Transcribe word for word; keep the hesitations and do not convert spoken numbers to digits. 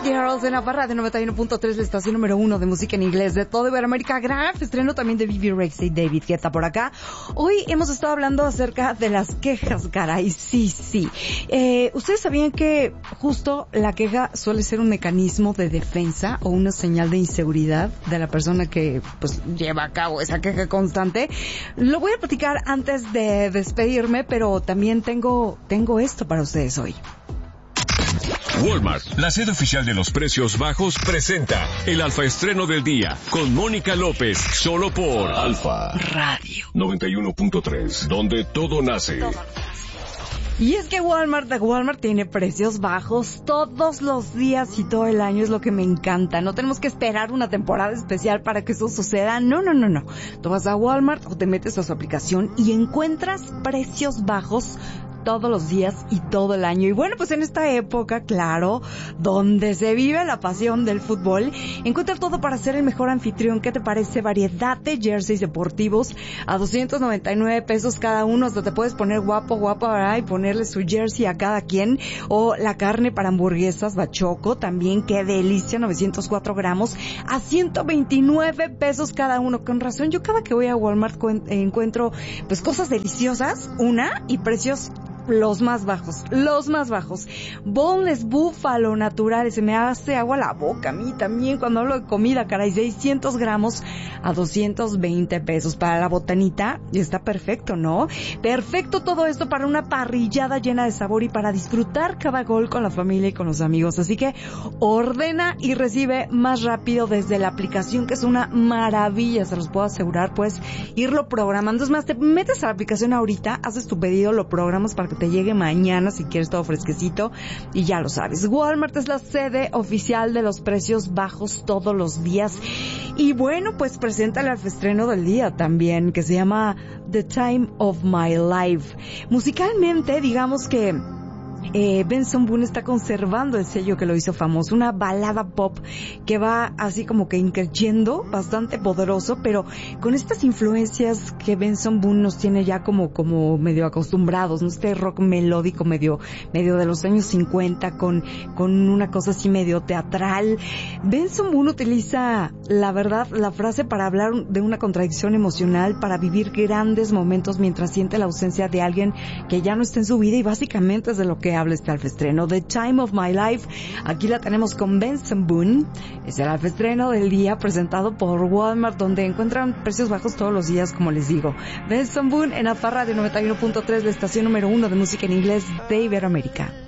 Girls en la barra de noventa y uno punto tres, la estación número uno de música en inglés de todo Iberoamérica. Gran estreno también de Vivi Rex y David Guetta por acá. Hoy hemos estado hablando acerca de las quejas, caray. Sí, sí. Eh, ¿Ustedes sabían que justo la queja suele ser un mecanismo de defensa o una señal de inseguridad de la persona que pues lleva a cabo esa queja constante? Lo voy a platicar antes de despedirme, pero también tengo, tengo esto para ustedes hoy. Walmart, la sede oficial de los precios bajos, presenta el Alfa Estreno del Día con Mónica López, solo por Alfa Radio noventa y uno punto tres, donde todo nace. Y es que Walmart, Walmart tiene precios bajos todos los días y todo el año, es lo que me encanta. No tenemos que esperar una temporada especial para que eso suceda. No, no, no, no. Tú vas a Walmart o te metes a su aplicación y encuentras precios bajos todos los días y todo el año. Y bueno, pues en esta época, claro, donde se vive la pasión del fútbol, encuentra todo para ser el mejor anfitrión. ¿Qué te parece? Variedad de jerseys deportivos a doscientos noventa y nueve pesos cada uno. Hasta te puedes poner guapo, guapa, ¿verdad? Y ponerle su jersey a cada quien. O la carne para hamburguesas, bachoco, también, qué delicia, novecientos cuatro gramos a ciento veintinueve pesos cada uno. Con razón, yo cada que voy a Walmart encuentro pues cosas deliciosas, una, y precios los más bajos, los más bajos. Boneless búfalo naturales, se me hace agua la boca a mí también cuando hablo de comida, caray. Seiscientos gramos a doscientos veinte pesos. Para la botanita está perfecto, ¿no? Perfecto todo esto para una parrillada llena de sabor y para disfrutar cada gol con la familia y con los amigos. Así que ordena y recibe más rápido desde la aplicación, que es una maravilla, se los puedo asegurar. Puedes irlo programando. Es más, te metes a la aplicación ahorita, haces tu pedido, lo programas para que te llegue mañana si quieres todo fresquecito y ya lo sabes. Walmart es la sede oficial de los precios bajos todos los días. Y bueno, pues presenta el alfaestreno del día también, que se llama The Time of My Life. Musicalmente, digamos que Eh, Benson Boone está conservando el sello que lo hizo famoso, una balada pop que va así como que increciendo, bastante poderoso, pero con estas influencias que Benson Boone nos tiene ya como como medio acostumbrados, ¿no? Este rock melódico medio medio de los años cincuenta con con una cosa así medio teatral. Benson Boone utiliza, la verdad, la frase para hablar de una contradicción emocional, para vivir grandes momentos mientras siente la ausencia de alguien que ya no está en su vida, y básicamente es de lo que habla este alfaestreno. The Time of My Life, aquí la tenemos con Benson Boone. Es el alfaestreno del día presentado por Walmart, donde encuentran precios bajos todos los días, como les digo. Benson Boone en Alfa Radio noventa y uno punto tres, la estación número uno de música en inglés de Iberoamérica.